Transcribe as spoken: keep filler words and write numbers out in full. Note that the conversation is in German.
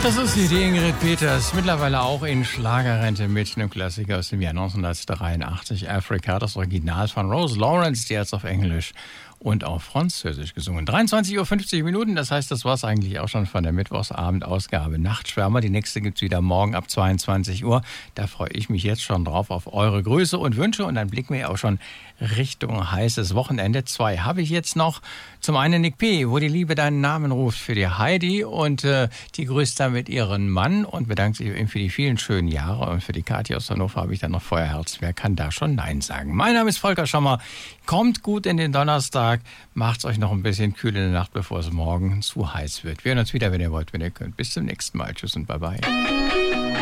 Das ist sie, die Ingrid Peters, mittlerweile auch in Schlagerrente mit einem Klassiker aus dem Jahr neunzehnhundertdreiundachtzig, Africa, das Original von Rose Lawrence, die hat es auf Englisch und auf Französisch gesungen. dreiundzwanzig Uhr fünfzig Minuten, das heißt, das war es eigentlich auch schon von der Mittwochsabendausgabe Nachtschwärmer. Die nächste gibt's wieder morgen ab zweiundzwanzig Uhr. Da freue ich mich jetzt schon drauf auf eure Grüße und Wünsche und dann blicken wir auch schon Richtung heißes Wochenende. Zwei habe ich jetzt noch. Zum einen Nick P., wo die Liebe deinen Namen ruft, für die Heidi und äh, die grüßt damit ihren Mann und bedankt sich eben für die vielen schönen Jahre. Und für die Kathi aus Hannover habe ich dann noch Feuerherz. Wer kann da schon Nein sagen? Mein Name ist Volker Schommer. Kommt gut in den Donnerstag. Macht's euch noch ein bisschen kühl in der Nacht, bevor es morgen zu heiß wird. Wir hören uns wieder, wenn ihr wollt, wenn ihr könnt. Bis zum nächsten Mal. Tschüss und bye bye.